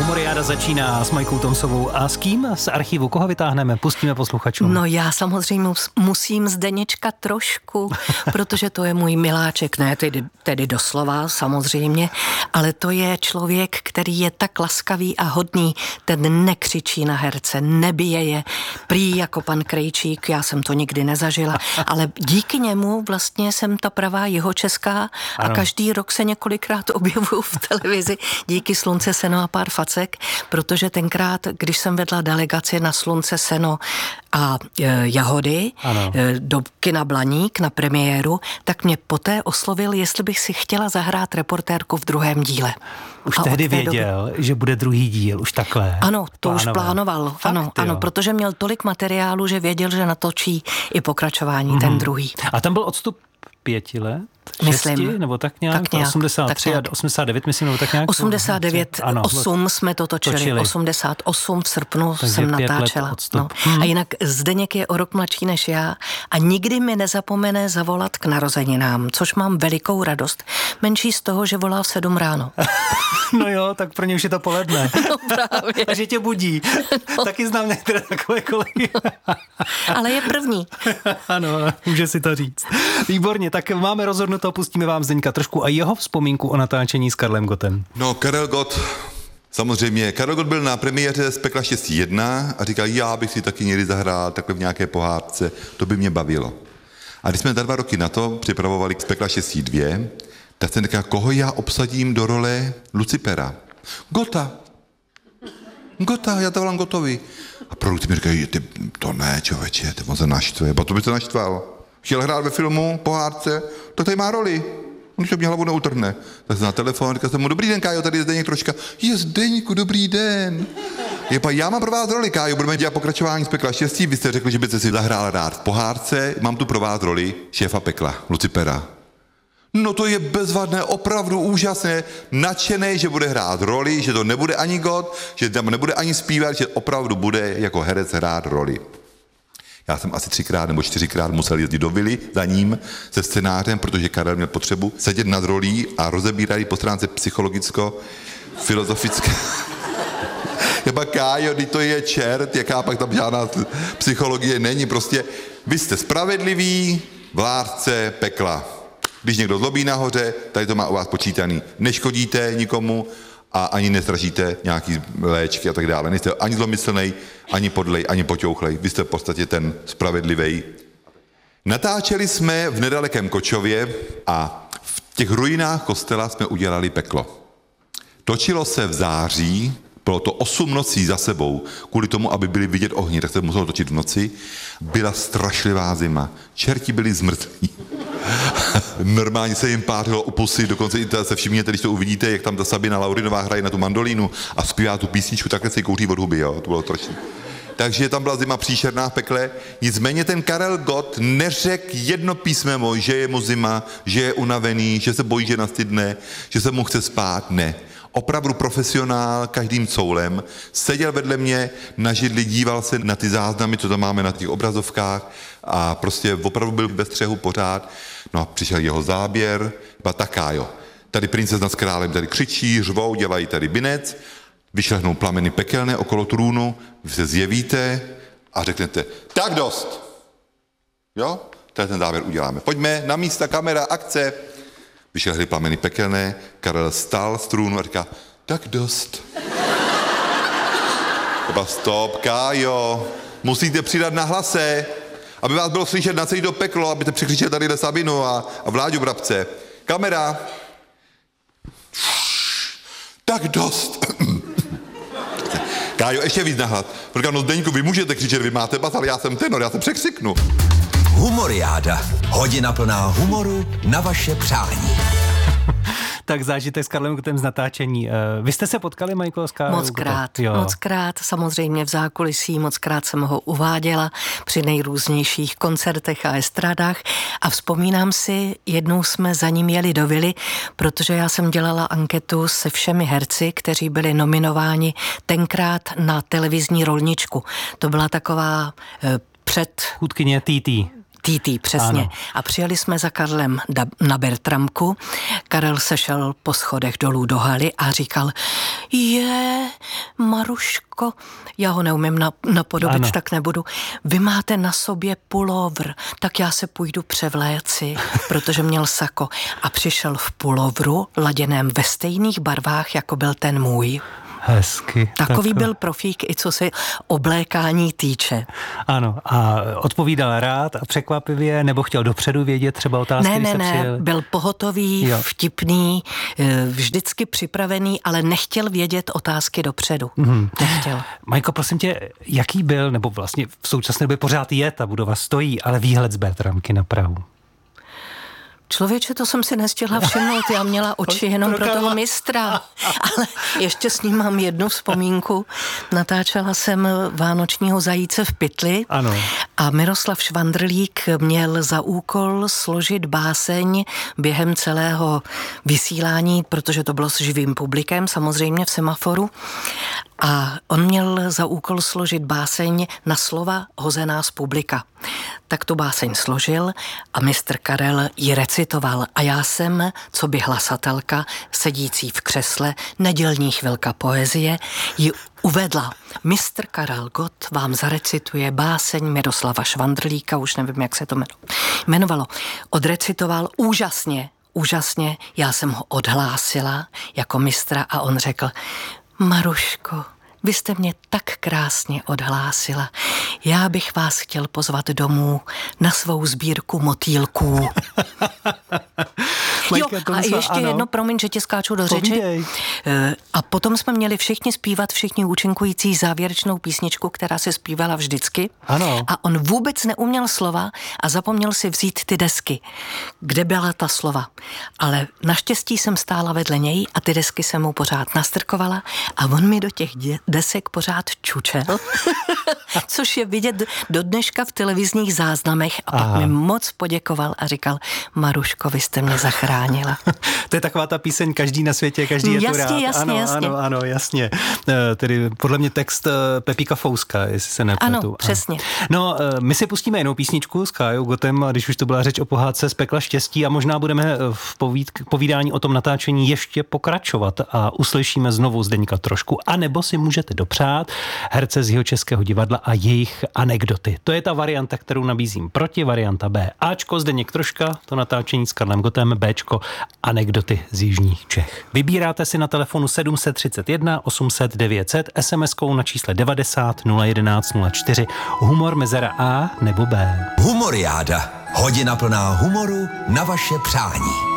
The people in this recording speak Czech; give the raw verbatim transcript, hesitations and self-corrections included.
Humoriáda začíná s Majkou Tomsovou. A s kým? Z archivu koho vytáhneme? Pustíme posluchačům. No já samozřejmě musím Zdeněčka trošku, protože to je můj miláček, ne tedy, tedy doslova samozřejmě, ale to je člověk, který je tak laskavý a hodný, ten nekřičí na herce, nebije je, prý jako pan Krejčík, já jsem to nikdy nezažila, ale díky němu vlastně jsem ta pravá jihočeská a ano. Každý rok se několikrát objevuju v televizi díky Slunce, seno a pár facek, protože tenkrát, když jsem vedla delegaci na Slunce, seno a e, jahody e, do kina Blaník na premiéru, tak mě poté oslovil, jestli bych si chtěla zahrát reportérku v druhém díle. Už a tehdy věděl, doby... že bude druhý díl, už takhle. Ano, to plánoval. už plánoval. Fakt, ano, ano, protože měl tolik materiálu, že věděl, že natočí i pokračování, mm-hmm. ten druhý. A tam byl odstup pěti let? Myslím. Šesti, nebo tak nějak? Tak nějak osmdesát tři tak a osmdesát devět, myslím, nebo tak nějak? osmdesát devět, ano, osm jsme to točili. točili. osmdesát osm v srpnu takže jsem natáčela. No. Hmm. A jinak Zdeněk je o rok mladší než já a nikdy mi nezapomene zavolat k narozeninám, což mám velikou radost. Menší z toho, že volá v sedm ráno. No jo, tak pro ně už je to poledne. No právě. A že tě budí. No. Taky znám některé takové kolegy. Ale je první. Ano, může si to říct. Výborně, tak máme rozhodnuto, pustíme vám Zdeňka trošku a jeho vzpomínku o natáčení s Karlem Gottem. No, Karel Gott, samozřejmě, Karel Gott byl na premiéře z Pekla štěstí jedna a říkal, já bych si taky někdy zahrál takhle v nějaké pohádce, to by mě bavilo. A když jsme za dva roky na to připravovali z Pekla štěstí dvě, tak jsem říkal, koho já obsadím do role Lucipera? Gotta. Gotta, já to volám Gottovi. A produkci mi říkají, ty, to ne, člověče, to on se naštve, bo to by se naštval. Chtěl hrát ve filmu, pohádce, tak tady má roli. On to mě hlavu neutrhne. Tak jsem na telefon, říkal jsem mu, dobrý den, Kájo, tady je Zdeněk Troška. Je Zdeňku, dobrý den. Je pa, já mám pro vás roli, Kájo, budeme dělat pokračování z Pekla štěstí. Vy jste řekli, že byste si zahrál rád v pohádce. Mám tu pro vás roli šéfa pekla, Lucipera. No to je bezvadné, opravdu úžasné, nadšený, že bude hrát roli, že to nebude ani Gott, že tam nebude ani zpívat, že opravdu bude jako herec hrát roli. Já jsem asi třikrát nebo čtyřikrát musel jezdit do vily za ním se scénářem, protože Karel měl potřebu sedět nad rolí a rozebírat ji po stránce psychologicko-filozofické. Jeba Kájo, když to je čert, jaká pak tam žádná psychologie není, prostě vy jste spravedliví, vládce pekla. Když někdo zlobí nahoře, tady to má u vás počítaný. Neškodíte nikomu a ani nestražíte nějaký léčky a tak dále. Nejste ani zlomyslnej, ani podlej, ani poťouchlej. Vy jste v podstatě ten spravedlivej. Natáčeli jsme v nedalekém Kočově a v těch ruinách kostela jsme udělali peklo. Točilo se v září, bylo to osm nocí za sebou, kvůli tomu, aby byly vidět ohně, tak se muselo točit v noci. Byla strašlivá zima, čerti byli zmrzlí. Normálně se jim pářilo u pusy, dokonce i se všimněte, když to uvidíte, jak tam ta Sabina Laurinová hraje na tu mandolínu a zpívá tu písničku, takhle se jí kouří od huby, jo, to bylo strašné. Takže tam byla zima příšerná v pekle, nicméně ten Karel Gott neřekl jedno písmeno, že je mu zima, že je unavený, že se bojí, že nastydne, že se mu chce spát, ne. Opravdu profesionál, každým coulem, seděl vedle mě na židli, díval se na ty záznamy, co tam máme na těch obrazovkách a prostě opravdu byl ve střehu pořád. No a přišel jeho záběr, byla taká, jo. Tady princezna s králem tady křičí, řvou, dělají tady binec, vyšlehnou plameny pekelné okolo trůnu, vy se zjevíte a řeknete, tak dost. Jo? Tady ten záběr uděláme. Pojďme, na místa, kamera, akce. Vyšlehly plameny pekelné, Karel stál z trůnu a říká, tak dost. Třeba stop, Kájo, musíte přidat na hlase, aby vás bylo slyšet na celý to peklo, abyste překřičeli tadyhle Sabinu a, a Vláďu Brabce. Kamera. Tak dost. Kájo, ještě víc nahlas. Říkám, no Zdeňku, vy můžete křičet, vy máte bas, ale já jsem tenor, já se překřiknu. Humoriáda. Hodina plná humoru na vaše přání. Tak zážitek s Karlem Gottem z natáčení. Vy jste se potkali, Majko, s Karlem Mockrát, mockrát, samozřejmě v zákulisí, mockrát jsem ho uváděla při nejrůznějších koncertech a estrádách a vzpomínám si, jednou jsme za ním jeli do vily, protože já jsem dělala anketu se všemi herci, kteří byli nominováni tenkrát na televizní rolničku. To byla taková eh, před... Chůdkyně T T. T T, přesně. Ano. A přijeli jsme za Karlem na Bertramku. Karel se šel po schodech dolů do haly a říkal, je, Maruško, já ho neumím napodobit, tak nebudu. Vy máte na sobě pulovr, tak já se půjdu převléci, protože měl sako. A přišel v pulovru, laděném ve stejných barvách, jako byl ten můj. Hezky. Takový tak... byl profík, i co se oblékání týče. Ano, a odpovídal rád a překvapivě, nebo chtěl dopředu vědět třeba otázky, Ne, když ne, se ne, přijeli? byl pohotový, jo. vtipný, vždycky připravený, ale nechtěl vědět otázky dopředu. Mm-hmm. Nechtěl. Majko, prosím tě, jaký byl, nebo vlastně v současné době pořád je, ta budova stojí, ale výhled z Bertramky na Prahu? Člověče, to jsem si nestihla všimnout, já měla oči jenom pro toho mistra, ale ještě s ním mám jednu vzpomínku. Natáčela jsem Vánočního zajíce v pytli ano. a Miroslav Švandrlík měl za úkol složit báseň během celého vysílání, protože to bylo s živým publikem, samozřejmě v Semaforu. A on měl za úkol složit báseň na slova hozená z publika. Tak tu báseň složil a mistr Karel ji recitoval. A já jsem, co by hlasatelka, sedící v křesle, nedělní chvilka poezie, ji uvedla. mistr Karel Gott vám zarecituje báseň Miroslava Švandrlíka, už nevím, jak se to jmenovalo. Odrecitoval úžasně, úžasně, já jsem ho odhlásila jako mistra a on řekl, Maruško, vy jste mě tak krásně odhlásila. Já bych vás chtěl pozvat domů na svou sbírku motýlků. Jo, a ještě ano. jedno, promiň, že tě skáču do řeči. Povídej. A potom jsme měli všichni zpívat, všichni účinkující závěrečnou písničku, která se zpívala vždycky. Ano. A on vůbec neuměl slova a zapomněl si vzít ty desky, kde byla ta slova. Ale naštěstí jsem stála vedle něj a ty desky jsem mu pořád nastrkovala a on mi do těch desek pořád čučel, což je vidět do dneška v televizních záznamech a Aha. pak mi moc poděkoval a říkal, Maruško, vy jste mě zachránila. To je taková ta píseň každý na světě, každý je jasně, tu rád. Jasně, ano, jasně. ano, ano, jasně. Tedy podle mě text Pepíka Fouska, jestli se nepletu. Ano, přesně. No, my si pustíme jinou písničku s Kájou Gottem, když už to byla řeč o pohádce z pekla štěstí a možná budeme v povíd, povídání o tom natáčení ještě pokračovat a uslyšíme znovu Zdeňka Trošku, anebo si můžete dopřát herce z Jihočeského divadla a jejich anekdoty. To je ta varianta, kterou nabízím proti, varianta B. Ačko, Zdeněk Troška, to natáčení s Karlem Gottem, Bčko, anekdoty z jižních Čech. Vybíráte si na telefonu sedm set třicet jedna osm set devět set, SMSkou na čísle devadesát nula jedenáct nula čtyři, humor mezera A nebo B. Humoriáda. Hodina plná humoru na vaše přání.